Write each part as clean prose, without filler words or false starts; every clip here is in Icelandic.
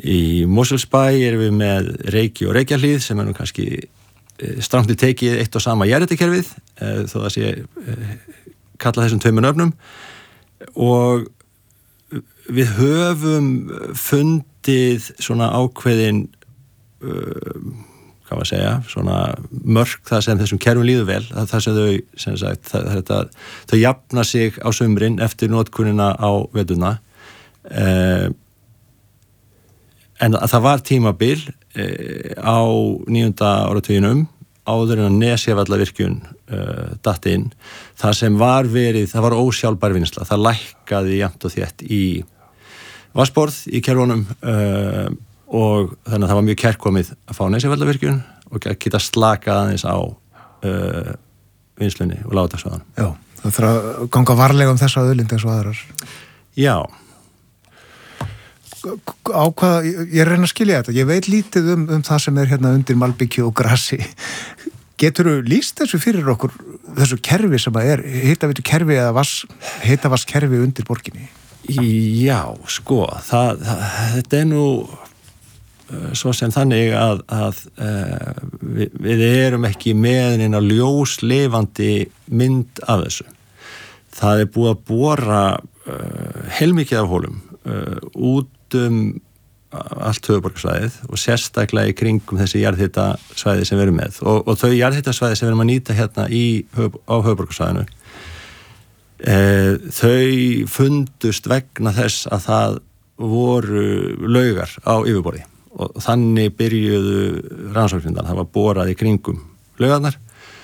Í Mosfellsbæ erum við með Reyki og Reykjahlíð sem nú kannski strangt tekið eitt og sama jarðhitakerfið, þó það sé kalla þessum tveimur nöfnum, og við höfum fundið svona ákveðin hvað maður segja, svona mörk það sem þessum kerfum líður vel, það sem þau, sem sagt, þau jafna sig á sumrin eftir notkunina á veturna. En það var tímabil á 9. áratuginum áður en að Nesjavallavirkjun datt inn, það sem var verið, það var ósjálfbær vinnsla, það lækkaði jafnt og þétt í vatnsborð í kerfunum og þannig að það var mjög kærkomið að fá Nesjavallavirkjun og geta slakað aðeins á vinnslunni og lágdagsvæðanum. Já, það þarf að ganga varlega þessa auðlind eins og aðrar. Já. Á hvað, ég reyna að skilja þetta, ég veit lítið um það sem hérna undir malbikju og grassi. Geturðu lýst þessu fyrir okkur, þessu kerfi sem að hitaveitu kerfi eða hitavasskerfi undir borginni? Já, sko, þetta nú svo sem þannig að við erum ekki með eina ljóslifandi mynd af þessu. Það búið að bora heilmikið af hólum út allt höfuðborgarsvæðið og sérstaklega í kringum þessi jarðhitasvæði sem við erum með og þau jarðhitasvæði sem við erum að nýta hérna á höfuðborgarsvæðinu þau fundust vegna þess að það voru laugar á yfirborði og þannig byrjuðu rannsóknirnar, það var borað í kringum laugarnar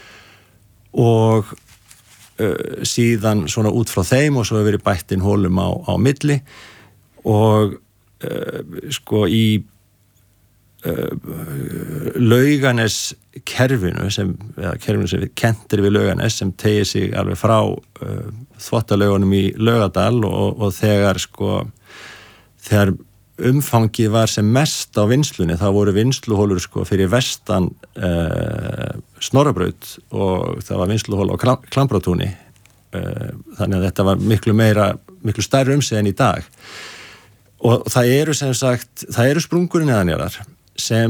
og síðan svona út frá þeim og svo hefur verið bætt inn hólum á milli og sko í Laugarneskerfinu kerfinu sem við kentir við Laugarnes sem tegir sig alveg frá þvottalaugunum í Laugardal og þegar umfangið var sem mest á vinnslunni þá voru vinsluhólur fyrir vestan Snorrabraut og það var vinsluhól á Klambrátúni þannig að þetta var miklu stærri umsvið en í dag. Og það eru sem sagt, það eru sprungur neðanjarðar sem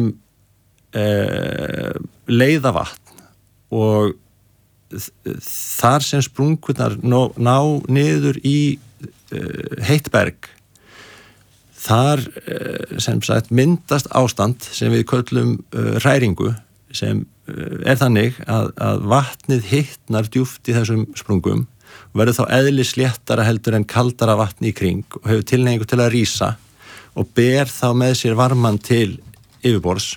leiða vatn og þar sem sprungurnar ná niður í heitt berg, þar sem sagt myndast ástand sem við köllum hræringu sem þannig að vatnið hitnar djúpt í þessum sprungum og verður þá eðlisléttara heldur en kaldara vatn í kring og hefur tilhneigingu til að rísa og ber þá með sér varman til yfirborðs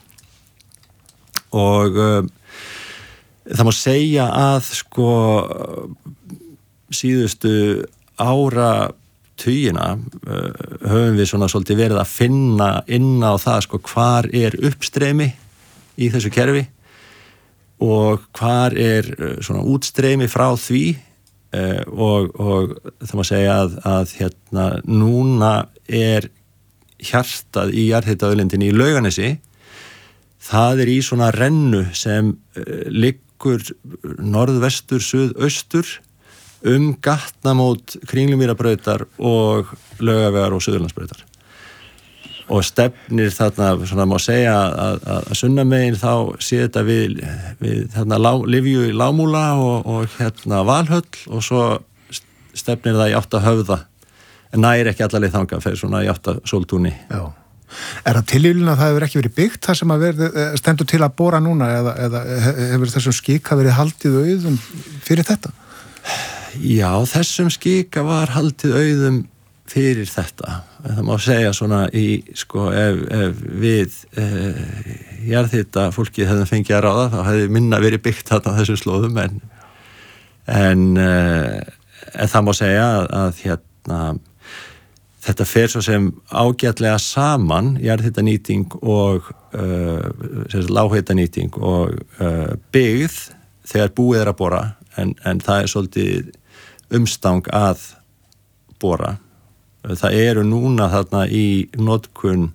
og það má segja að síðustu áratugina höfum við svona svolítið verið að finna inn á það hvar uppstreymi í þessu kerfi og hvar svona útstreymi frá því og það má segja að hérna núna hjartað í jarðhitaauðlindinni í Laugarnesi það í svona rennu sem liggur norðvestur, suðaustur gatnamót Kringlumýrarbrautar og Laugavegar og Suðurlandsbrautar og stefnir þarna svona má segja að sunnamegin þá sé þetta við þarna Lyfju í Lágmúla og hérna Valhöll og svo stefnir það í átt að Höfða en nær ekki allarleið þangað fyrir svona í átt að Sóltúni. Já. Það tilvíðun að það hefur ekki verið byggt það sem að stendur til að bora núna eða hefur þessum skika verið haldið auðum fyrir þetta? Já, þessum skika var haldið auðum fyrir þetta. Það má segja svona ef við jarðhita fólkið hefðum fengið að ráða þá hefði minna verið byggt þarna á þessum slóðum en það má segja að hérna þetta fer svo sem ágætlega saman jarðhitanýting og lágheitanýting og byggð þegar búið að bora en það svolítið umstang að bora. Það eru núna þarna í notkun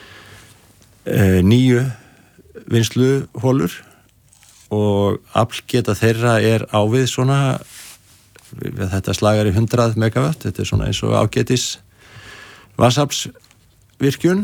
9 vinsluhólur og aflgeta þeirra ávið svona þetta slagar í 100 megawatt, þetta svona eins og ágætis vatnsaflsvirkjun